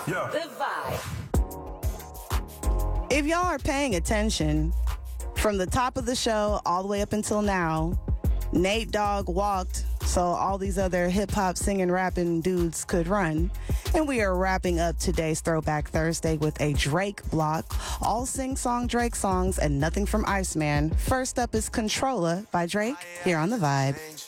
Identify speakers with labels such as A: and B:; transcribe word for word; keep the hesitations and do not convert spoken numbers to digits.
A: Yeah.
B: The Vibe.
C: If y'all are paying attention, from the top of the show all the way up until now, Nate Dogg walked so all these other hip-hop singing, rapping dudes could run. And we are wrapping up today's Throwback Thursday with a Drake block. All sing-song Drake songs and nothing from Iceman. First up is Controlla by Drake here on The Vibe.